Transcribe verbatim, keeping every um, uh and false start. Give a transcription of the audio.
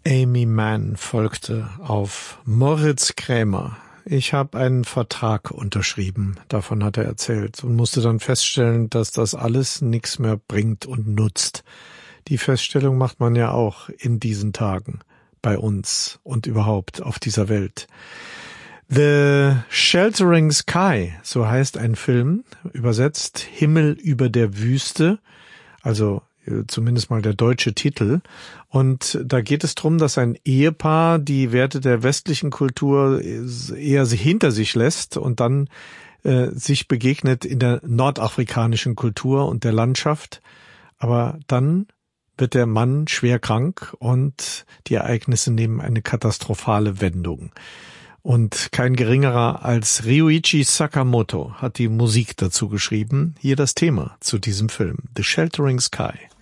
Aimee Mann folgte auf Moritz Krämer. Ich habe einen Vertrag unterschrieben, davon hat er erzählt, und musste dann feststellen, dass das alles nichts mehr bringt und nutzt. Die Feststellung macht man ja auch in diesen Tagen bei uns und überhaupt auf dieser Welt. The Sheltering Sky, so heißt ein Film, übersetzt Himmel über der Wüste, also zumindest mal der deutsche Titel. Und da geht es darum, dass ein Ehepaar die Werte der westlichen Kultur eher hinter sich lässt und dann äh, sich begegnet in der nordafrikanischen Kultur und der Landschaft. Aber dann wird der Mann schwer krank und die Ereignisse nehmen eine katastrophale Wendung. Und kein geringerer als Ryuichi Sakamoto hat die Musik dazu geschrieben. Hier das Thema zu diesem Film, The Sheltering Sky.